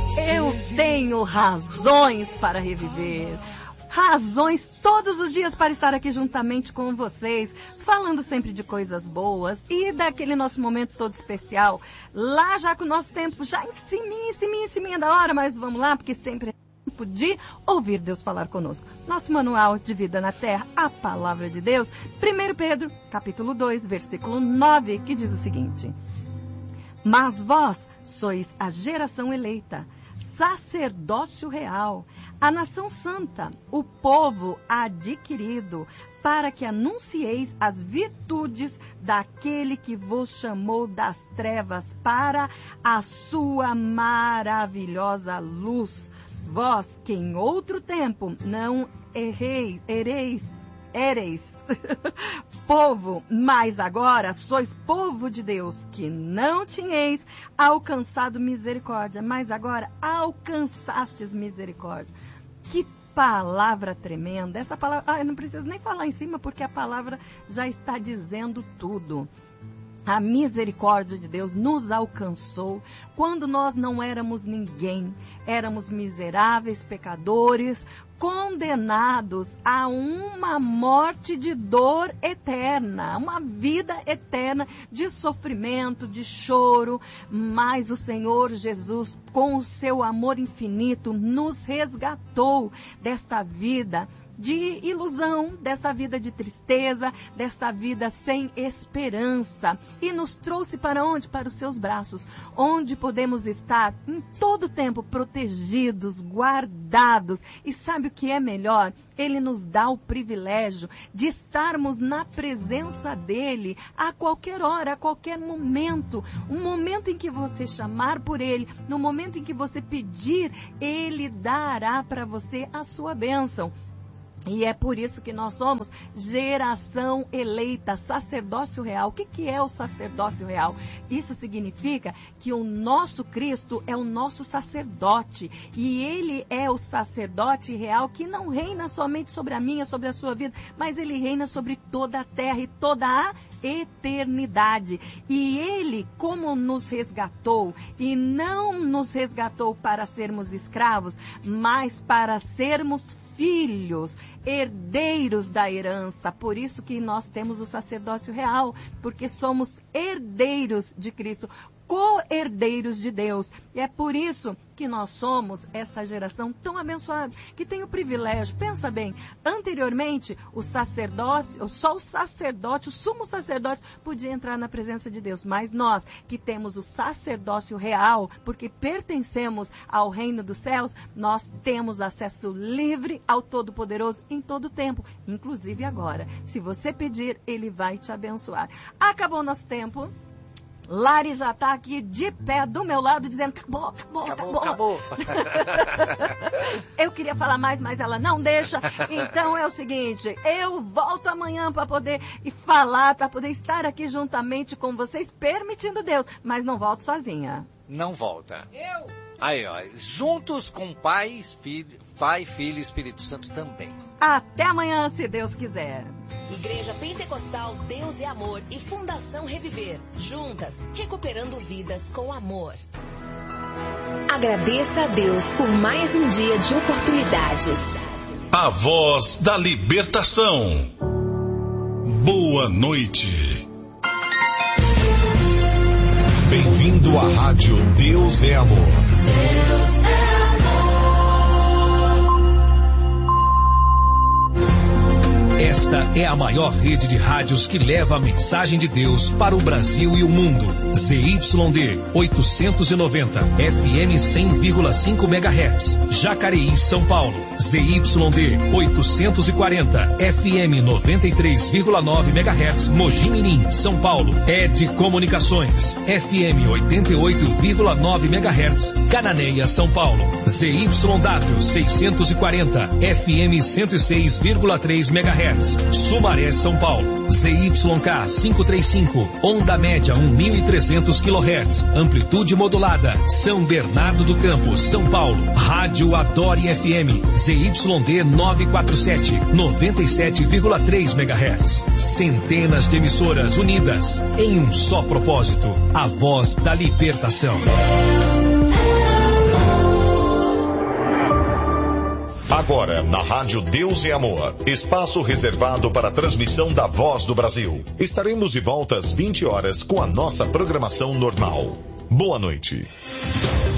Eu tenho razões para reviver. Razões todos os dias para estar aqui juntamente com vocês, falando sempre de coisas boas e daquele nosso momento todo especial. Lá já com o nosso tempo já em cima da hora, mas vamos lá, porque sempre é tempo de ouvir Deus falar conosco. Nosso manual de vida na terra, a palavra de Deus, 1 Pedro, capítulo 2, versículo 9, que diz o seguinte: Mas vós sois a geração eleita, sacerdócio real, a nação santa, o povo adquirido, para que anuncieis as virtudes daquele que vos chamou das trevas para a sua maravilhosa luz. Vós, que em outro tempo não ereis povo, mas agora sois povo de Deus, que não tinhais alcançado misericórdia, mas agora alcançastes misericórdia. Que palavra tremenda! Essa palavra, eu não preciso nem falar em cima, porque a palavra já está dizendo tudo. A misericórdia de Deus nos alcançou quando nós não éramos ninguém, éramos miseráveis, pecadores, condenados a uma morte de dor eterna, uma vida eterna de sofrimento, de choro, mas o Senhor Jesus, com o seu amor infinito, nos resgatou desta vida de ilusão, desta vida de tristeza, desta vida sem esperança, e nos trouxe para onde? Para os seus braços, onde podemos estar em todo tempo protegidos, guardados. E sabe o que é melhor? Ele nos dá o privilégio de estarmos na presença dele a qualquer hora, a qualquer momento. Um momento em que você chamar por ele, no momento em que você pedir, ele dará para você a sua bênção. E é por isso que nós somos geração eleita, sacerdócio real. O que é o sacerdócio real? Isso significa que o nosso Cristo é o nosso sacerdote. E ele é o sacerdote real que não reina somente sobre a minha, sobre a sua vida, mas ele reina sobre toda a terra e toda a eternidade. E ele, como nos resgatou, e não nos resgatou para sermos escravos, mas para sermos filhos, herdeiros da herança. Por isso que nós temos o sacerdócio real, porque somos herdeiros de Cristo, co-herdeiros de Deus. E é por isso que nós somos esta geração tão abençoada, que tem o privilégio, pensa bem, anteriormente o sacerdócio, só o sacerdote, o sumo sacerdote podia entrar na presença de Deus, mas nós que temos o sacerdócio real, porque pertencemos ao reino dos céus, nós temos acesso livre ao Todo-Poderoso em todo tempo, inclusive agora. Se você pedir, ele vai te abençoar. Acabou o nosso tempo. Lari já está aqui de pé do meu lado dizendo acabou. Eu queria falar mais, mas ela não deixa. Então é o seguinte, eu volto amanhã para poder falar, para poder estar aqui juntamente com vocês, permitindo Deus, mas não volto sozinha. Não volta. Aí, ó, juntos com Pai, Filho e Espírito Santo também. Até amanhã, se Deus quiser. Igreja Pentecostal Deus é Amor e Fundação Reviver. Juntas, recuperando vidas com amor. Agradeça a Deus por mais um dia de oportunidades. A voz da libertação. Boa noite. Bem-vindo à rádio Deus é Amor. Deus é Esta é a maior rede de rádios que leva a mensagem de Deus para o Brasil e o mundo. ZYD 890, FM 100,5 MHz. Jacareí, São Paulo. ZYD 840, FM 93,9 MHz. Mogi Mirim, São Paulo. ED Comunicações, FM 88,9 MHz. Cananéia, São Paulo. ZYW 640, FM 106,3 MHz. Sumaré, São Paulo. ZYK 535, onda média 1.300 kHz, amplitude modulada. São Bernardo do Campo, São Paulo. Rádio Adore FM, ZYD 947, 97,3 MHz. Centenas de emissoras unidas em um só propósito: a voz da libertação. Agora, na Rádio Deus e Amor, espaço reservado para a transmissão da Voz do Brasil. Estaremos de volta às 20 horas com a nossa programação normal. Boa noite.